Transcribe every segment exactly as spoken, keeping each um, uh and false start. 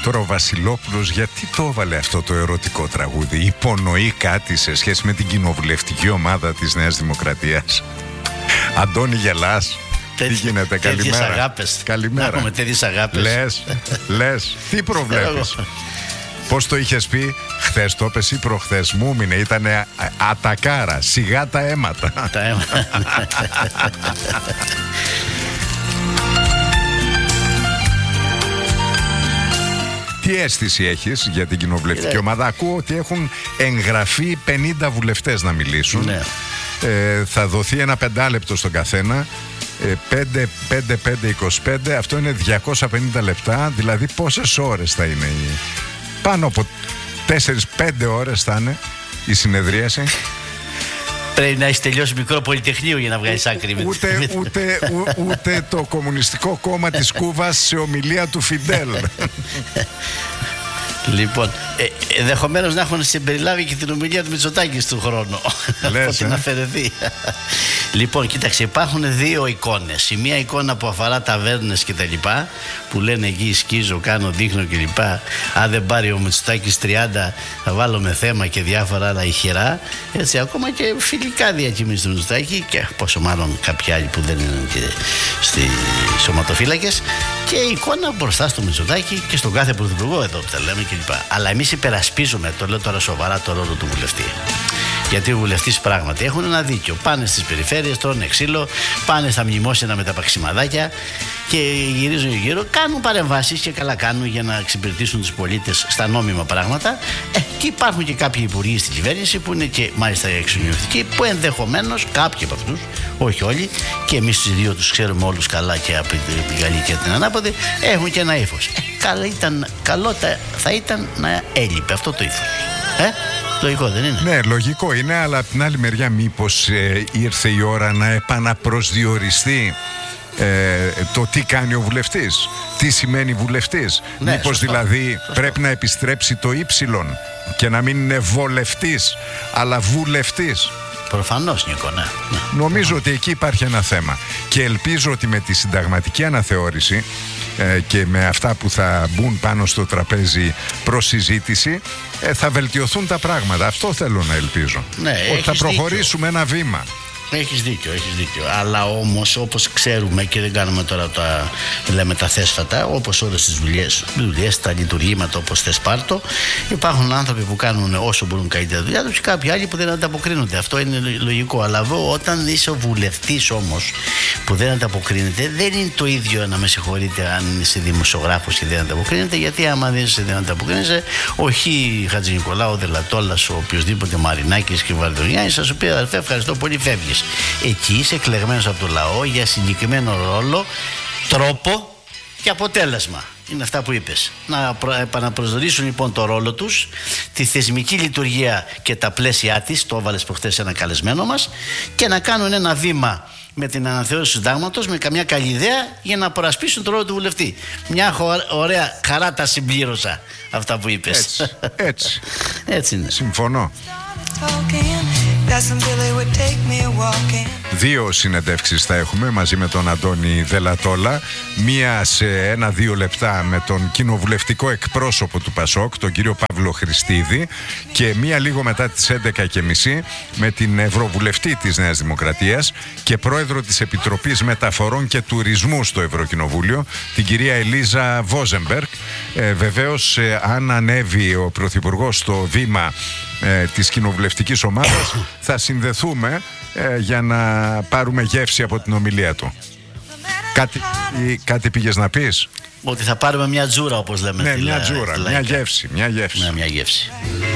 Τώρα ο Βασιλόπουλος γιατί το έβαλε αυτό το ερωτικό τραγούδι? Υπονοεί κάτι σε σχέση με την κοινοβουλευτική ομάδα της Νέας Δημοκρατίας? Αντώνη, γελάς? Τι γίνεται? Καλημέρα. Αγάπες. Καλημέρα. Να έχουμε τέτοιες αγάπες. Λες, λες, τι προβλέπεις? Πώς το είχες πει χθες, το είπες ή προχθές? Μου μείνε, ήτανε ατακάρα, σιγά τα αίματα. Τα αίματα. Τι αίσθηση έχεις για την κοινοβουλευτική yeah. ομάδα? Ακούω ότι έχουν εγγραφεί πενήντα βουλευτές να μιλήσουν. Yeah. ε, Θα δοθεί ένα πεντάλεπτο στον καθένα. πέντε, πέντε, πέντε, είκοσι πέντε. Αυτό είναι διακόσια πενήντα λεπτά. Δηλαδή πόσες ώρες θα είναι? Πάνω από τέσσερις πέντε ώρες θα είναι η συνεδρίαση. Πρέπει να έχει τελειώσει μικρό πολυτεχνείο για να βγάλεις άκρη. Ούτε, ούτε, ού, ούτε το Κομμουνιστικό Κόμμα της Κούβας σε ομιλία του Φιντέλ. Λοιπόν, ε, ενδεχομένως να έχουν συμπεριλάβει και την ομιλία του Μητσοτάκη του χρόνου. Λες, ε? να αφαιρεθεί. Λοιπόν, κοίταξε, υπάρχουν δύο εικόνες. Η μία εικόνα που αφορά ταβέρνες και τα λοιπά, που λένε εκεί σκίζω, κάνω, δείχνω και λοιπά. Αν δεν πάρει ο Μητσοτάκης τριάντα θα βάλουμε θέμα και διάφορα άλλα ηχηρά. Έτσι, ακόμα και φιλικά διακοιμήσεις του Μητσοτάκη, και πόσο μάλλον κάποιοι άλλοι που δεν είναι και στις σωματοφύλακες. Και η εικόνα μπροστά στο Μητσοτάκη και στον κάθε πρωθυπουργό εδώ που τα λέμε κλπ. Αλλά εμείς υπερασπίζουμε, το λέω τώρα σοβαρά, το ρόλο του βουλευτή. Γιατί οι βουλευτές πράγματι έχουν ένα δίκιο. Πάνε στις περιφέρειες, τρώνε ξύλο, πάνε στα μνημόσυνα με τα παξιμαδάκια και γυρίζουν γύρω, κάνουν παρεμβάσεις και καλά κάνουν για να εξυπηρετήσουν τους πολίτες στα νόμιμα πράγματα. Ε, και υπάρχουν και κάποιοι υπουργοί στην κυβέρνηση που είναι και μάλιστα εξονιωτικοί, που ενδεχομένως κάποιοι από αυτούς, όχι όλοι, και εμείς τους δύο τους ξέρουμε όλους καλά και από την Γαλλία και την Ανάποδη, έχουν και ένα ύφος. Ε, καλό, ήταν, καλό θα ήταν να έλειπε αυτό το ύφος. Ε? Λογικό δεν είναι? Ναι, λογικό είναι, αλλά από την άλλη μεριά μήπως ε, ήρθε η ώρα να επαναπροσδιοριστεί ε, το τι κάνει ο βουλευτής, τι σημαίνει βουλευτής. Ναι, μήπως σωστό, δηλαδή σωστό. πρέπει να επιστρέψει το ύψιλον και να μην είναι βολευτής αλλά βουλευτής. Προφανώς, Νίκο, ναι. ναι. Νομίζω ότι εκεί υπάρχει ένα θέμα και ελπίζω ότι με τη συνταγματική αναθεώρηση ε, και με αυτά που θα μπουν πάνω στο τραπέζι προς συζήτηση ε, θα βελτιωθούν τα πράγματα. Αυτό θέλω να ελπίζω. Ναι, ότι θα προχωρήσουμε δίκιο. ένα βήμα. Έχεις δίκιο, έχεις δίκιο. Αλλά όμως, όπως ξέρουμε, και δεν κάνουμε τώρα τα, λέμε τα θέσφατα, όπως όλες τις δουλειές, δουλειές, τα λειτουργήματα, όπως θες πάρτο, υπάρχουν άνθρωποι που κάνουν όσο μπορούν καλύτερα δουλειά τους και κάποιοι άλλοι που δεν ανταποκρίνονται. Αυτό είναι λογικό. Αλλά εδώ, όταν είσαι βουλευτής όμως που δεν ανταποκρίνεται, δεν είναι το ίδιο, να με συγχωρείτε, αν είσαι δημοσιογράφος και δεν ανταποκρίνεται, γιατί άμα δεν είσαι, δεν ανταποκρίνεσαι, ο Χ. Χατζηνικολάου, ο Δελατόλας, ο οποιοδήποτε Μαρινάκης και Βαρδονιάνης, θα σου πει αδερφέ, ευχαριστώ πολύ, φεύγεις. Εκεί είσαι εκλεγμένος από το λαό για συγκεκριμένο ρόλο, τρόπο και αποτέλεσμα. Είναι αυτά που είπες. Να επαναπροσδιορίσουν λοιπόν το ρόλο τους, τη θεσμική λειτουργία και τα πλαίσια της, το έβαλες προχθές ένα καλεσμένο μας, και να κάνουν ένα βήμα με την αναθεώρηση του συντάγματος, με καμιά καλή ιδέα για να προασπίσουν το ρόλο του βουλευτή. Μια ωραία χαρά τα συμπλήρωσα αυτά που είπες. Έτσι, έτσι. Έτσι είναι. Συμφωνώ. Δύο συνεντεύξεις θα έχουμε μαζί με τον Αντώνη Δελατόλα. Μία σε ένα-δύο λεπτά με τον κοινοβουλευτικό εκπρόσωπο του Πασόκ, τον κύριο Παύλο Χριστίδη, και μία λίγο μετά τις έντεκα και μισή με την Ευρωβουλευτή της Νέας Δημοκρατίας και πρόεδρο της Επιτροπής Μεταφορών και Τουρισμού στο Ευρωκοινοβούλιο, την κυρία Ελίζα Βόζεμπεργκ. Ε, βεβαίως, ε, αν ανέβει ο Πρωθυπουργός στο βήμα ε, της κοινοβουλευτικής ομάδας, θα συνδεθούμε ε, για να πάρουμε γεύση από την ομιλία του. Κάτι, ή, κάτι πήγες να πεις? Ότι θα πάρουμε μια τζούρα, όπως λέμε. Ναι, στη μια λα... τζούρα, στη μια γεύση, μια γεύση. Ναι, μια γεύση.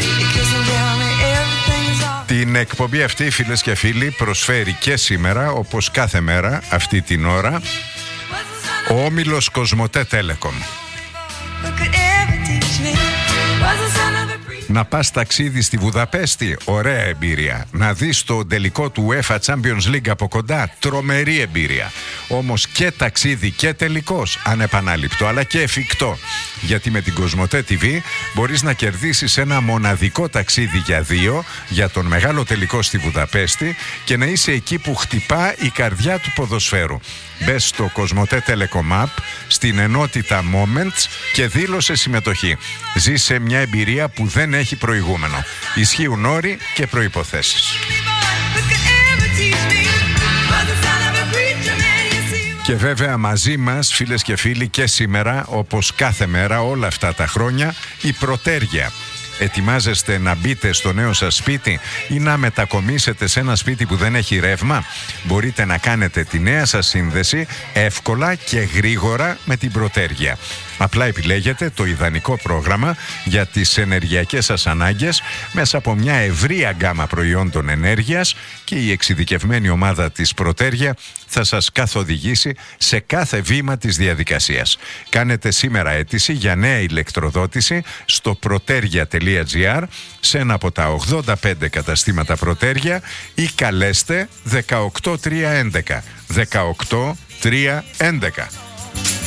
Την εκπομπή αυτή, φίλες και φίλοι, προσφέρει και σήμερα, όπως κάθε μέρα αυτή την ώρα, ο όμιλος Κοσμοτέ Telecom. Να πας ταξίδι στη Βουδαπέστη, ωραία εμπειρία. Να δεις το τελικό του UEFA Champions League από κοντά, τρομερή εμπειρία. Όμως και ταξίδι και τελικός, ανεπανάληπτο αλλά και εφικτό. Γιατί με την Κοσμοτέ τι βι μπορείς να κερδίσεις ένα μοναδικό ταξίδι για δύο για τον μεγάλο τελικό στη Βουδαπέστη και να είσαι εκεί που χτυπά η καρδιά του ποδοσφαίρου. Μπες στο Κοσμοτέ Telecom App, στην ενότητα Moments και δήλωσε συμμετοχή. Ζήσε μια εμπειρία που δεν έχει προηγούμενο. Ισχύουν όροι και προϋποθέσεις. Και βέβαια μαζί μας, φίλες και φίλοι, και σήμερα, όπως κάθε μέρα όλα αυτά τα χρόνια, η Πρωτέργεια. Ετοιμάζεστε να μπείτε στο νέο σας σπίτι ή να μετακομίσετε σε ένα σπίτι που δεν έχει ρεύμα? Μπορείτε να κάνετε τη νέα σας σύνδεση εύκολα και γρήγορα με την Πρωτέργεια. Απλά επιλέγετε το ιδανικό πρόγραμμα για τις ενεργειακές σας ανάγκες μέσα από μια ευρεία γκάμα προϊόντων ενέργειας και η εξειδικευμένη ομάδα της Πρωτέργεια θα σας καθοδηγήσει σε κάθε βήμα της διαδικασίας. Κάνετε σήμερα αίτηση για νέα ηλεκτροδότηση στο protergia τελεία gr σε ένα από τα ογδόντα πέντε καταστήματα Πρωτέργεια ή καλέστε δεκαοκτώ τριακόσια έντεκα. δεκαοκτώ τριακόσια έντεκα.